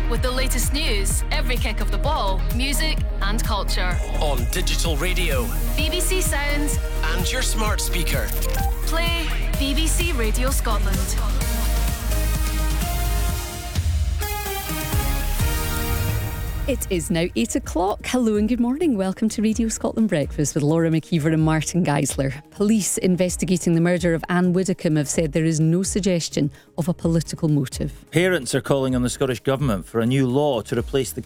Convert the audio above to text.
with the latest news, every kick of the ball, music and culture. On digital radio, BBC Sounds and your smart speaker. Play BBC Radio Scotland. It is now 8 o'clock. Hello and good morning. Welcome to Radio Scotland Breakfast with Laura McKeever and Martin Geisler. Police investigating the murder of Anne Widdecombe have said there is no suggestion of a political motive. Parents are calling on the Scottish Government for a new law to replace the